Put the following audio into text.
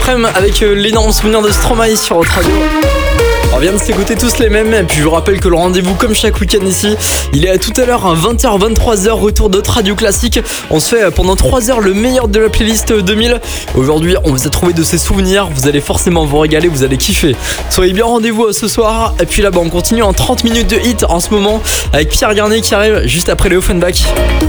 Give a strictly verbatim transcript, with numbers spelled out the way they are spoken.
Prem avec euh, l'énorme souvenir de Stromae sur votre radio. On vient de s'écouter tous les mêmes, et puis je vous rappelle que le rendez-vous comme chaque week-end ici, il est à tout à l'heure à vingt heures vingt-trois heures, retour de Radio Classique. On se fait pendant trois heures le meilleur de la playlist deux mille. Aujourd'hui on vous a trouvé de ces souvenirs, vous allez forcément vous régaler, vous allez kiffer. Soyez bien rendez-vous ce soir, et puis là-bas on continue en trente minutes de hit en ce moment avec Pierre Garnier qui arrive juste après les Offenbach.